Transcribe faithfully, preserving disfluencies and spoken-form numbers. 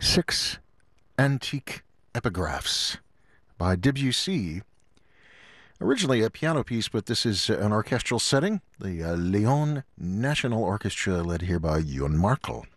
Six Antique Epigraphs by Debussy. Originally a piano piece, but this is an orchestral setting. The uh, Lyon National Orchestra, led here by Jon Markl.